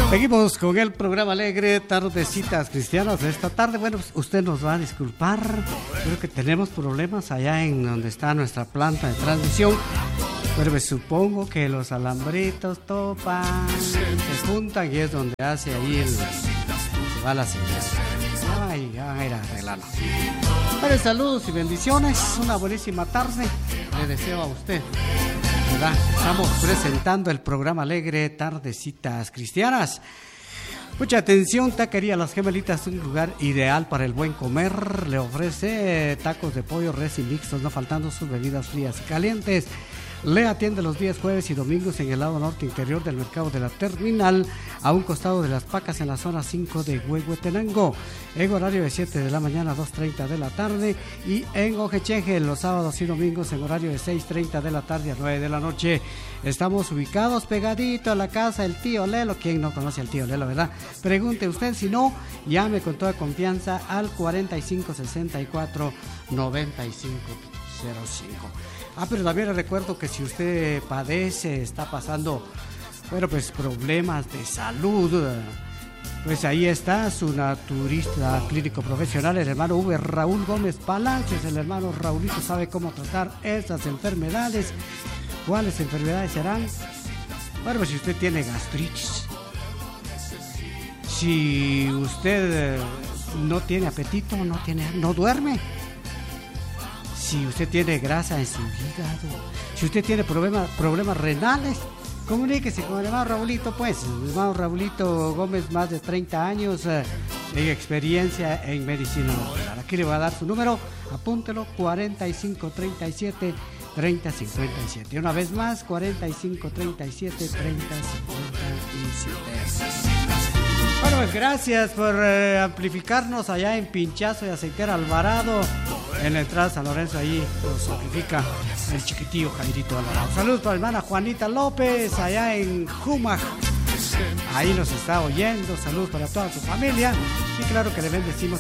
Seguimos con el programa alegre, Tardecitas Cristianas de esta tarde. Bueno, pues usted nos va a disculpar, creo que tenemos problemas allá en donde está nuestra planta de transmisión. Pero me supongo que los alambritos topan, se juntan y es donde hace ahí se va la señal. Ay, ya van a ir a arreglarlo. Pero saludos y bendiciones, una buenísima tarde le deseo a usted. ¿Verdad? Estamos presentando el programa alegre Tardecitas Cristianas. Mucha atención, Taquería Las Gemelitas, un lugar ideal para el buen comer. Le ofrece tacos de pollo, res y mixtos, no faltando sus bebidas frías y calientes. Le atiende los días jueves y domingos en el lado norte interior del mercado de la terminal, a un costado de Las Pacas, en la zona 5 de Huehuetenango, en horario de 7 de la mañana a 2:30 de la tarde, y en Ojecheje los sábados y domingos en horario de 6:30 de la tarde a 9 de la noche. Estamos ubicados pegadito a la casa del tío Lelo. ¿Quién no conoce al tío Lelo, verdad? Pregunte usted, si no, llame con toda confianza al 4564 9505. Pero también le recuerdo que si usted padece, está pasando, bueno, pues problemas de salud, pues ahí está su naturista clínico profesional, el hermano Raúl Gómez Palacios. El hermano Raúlito sabe cómo tratar esas enfermedades. ¿Cuáles enfermedades serán? Bueno, pues si usted tiene gastritis, si usted no tiene apetito, no duerme, si usted tiene grasa en su hígado, si usted tiene problemas renales, comuníquese con el hermano Raulito, pues. El hermano Raulito Gómez, más de 30 años en experiencia en medicina natural. Aquí le voy a dar su número, apúntelo, 4537-3057. Y una vez más, 4537-3057. Bueno, pues gracias por amplificarnos allá en Pinchazo y Aceitera Alvarado. En la entrada San Lorenzo, ahí nos amplifica el chiquitillo Jairito Alvarado. Saludos para la hermana Juanita López, allá en Jumaj. Ahí nos está oyendo. Saludos para toda su familia. Y claro que le bendecimos